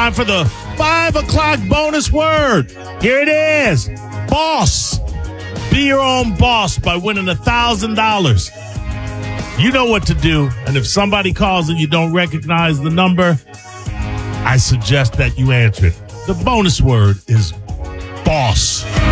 time for the 5 o'clock bonus word. Here it is. Boss. Be your own boss by winning $1,000. You know what to do. And if somebody calls and you don't recognize the number, I suggest that you answer it. The bonus word is boss.